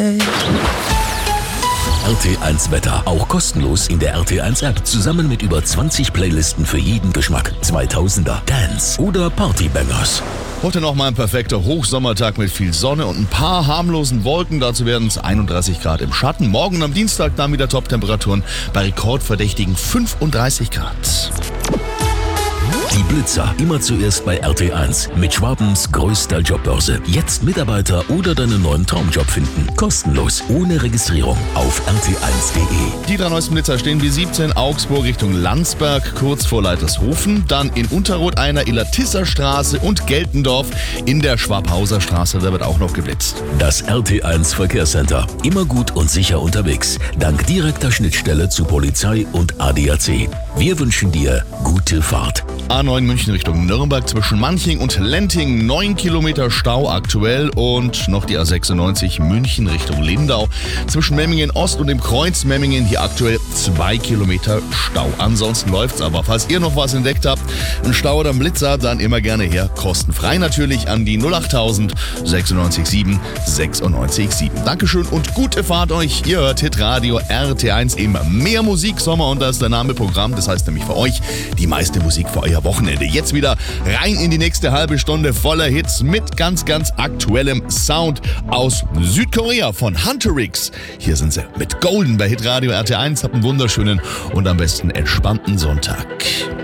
RT1 Wetter, auch kostenlos in der RT1 App, zusammen mit über 20 Playlisten für jeden Geschmack. 2000er, Dance oder Partybangers. Heute nochmal ein perfekter Hochsommertag mit viel Sonne und ein paar harmlosen Wolken. Dazu werden es 31 Grad im Schatten. Morgen am Dienstag dann wieder Top-Temperaturen bei rekordverdächtigen 35 Grad. Die Blitzer, immer zuerst bei RT1 mit Schwabens größter Jobbörse. Jetzt Mitarbeiter oder deinen neuen Traumjob finden. Kostenlos, ohne Registrierung auf rt1.de. Die 3 neuesten Blitzer stehen wie 17 Augsburg Richtung Landsberg, kurz vor Leitershofen. Dann in Unterroth einer Illertisser Straße und Geltendorf in der Schwabhauser Straße. Da wird auch noch geblitzt. Das RT1 Verkehrscenter. Immer gut und sicher unterwegs. Dank direkter Schnittstelle zu Polizei und ADAC. Wir wünschen dir gute Fahrt. A9 München Richtung Nürnberg zwischen Manching und Lenting 9 Kilometer Stau aktuell und noch die A96 München Richtung Lindau zwischen Memmingen Ost und dem Kreuz Memmingen hier aktuell 2 Kilometer Stau. Ansonsten läuft's aber. Falls ihr noch was entdeckt habt, ein Stau oder ein Blitzer, dann immer gerne her. Kostenfrei natürlich an die 08000 967 967. Dankeschön und gute Fahrt euch. Ihr hört Hitradio RT1, immer mehr Musik, Sommer und das ist der Name Programm. Das heißt nämlich für euch die meiste Musik für euer Wochenende. Jetzt wieder rein in die nächste halbe Stunde voller Hits mit ganz, ganz aktuellem Sound aus Südkorea von Hunterix. Hier sind sie mit Golden bei Hitradio RT1. Habt einen wunderschönen und am besten entspannten Sonntag.